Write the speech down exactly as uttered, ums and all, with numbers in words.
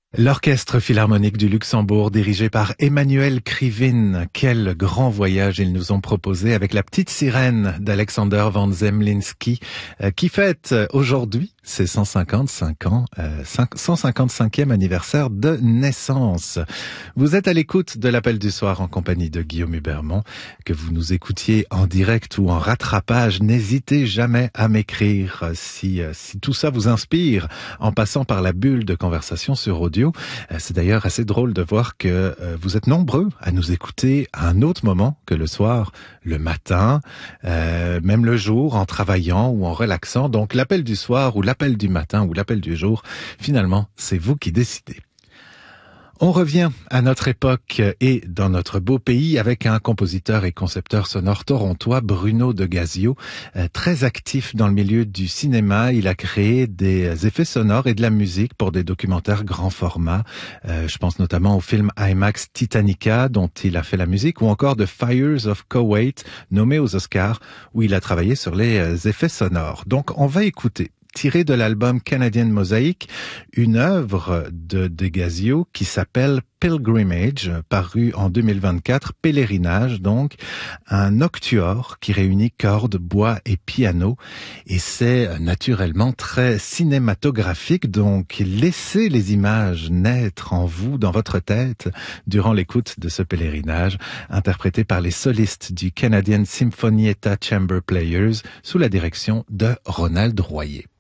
L'Orchestre Philharmonique du Luxembourg, dirigé par Emmanuel Krivine. Quel grand voyage ils nous ont proposé avec la petite sirène d'Alexander von Zemlinsky, euh, qui fête aujourd'hui ses cent cinquante-cinq ans, euh, cent cinquante-cinquième anniversaire de naissance. Vous êtes à l'écoute de l'Appel du soir en compagnie de Guillaume Hubermont. Que vous nous écoutiez en direct ou en rattrapage, n'hésitez jamais à m'écrire si, si tout ça vous inspire en passant par la bulle de conversation sur audio. C'est d'ailleurs assez drôle de voir que vous êtes nombreux à nous écouter à un autre moment que le soir, le matin, euh, même le jour, en travaillant ou en relaxant. Donc l'appel du soir ou l'appel du matin ou l'appel du jour, finalement, c'est vous qui décidez. On revient à notre époque et dans notre beau pays avec un compositeur et concepteur sonore torontois, Bruno de Gazio, très actif dans le milieu du cinéma. Il a créé des effets sonores et de la musique pour des documentaires grand format. Euh, je pense notamment au film IMAX Titanica, dont il a fait la musique, ou encore de Fires of Kuwait, nommé aux Oscars, où il a travaillé sur les effets sonores. Donc, on va écouter, tiré de l'album Canadian Mosaic, une œuvre de De Gazio qui s'appelle Pilgrimage, paru en deux mille vingt-quatre, Pèlerinage donc, un octuor qui réunit cordes, bois et piano, et c'est naturellement très cinématographique, donc laissez les images naître en vous, dans votre tête, durant l'écoute de ce pèlerinage, interprété par les solistes du Canadian Sinfonietta Chamber Players, sous la direction de Ronald Royer.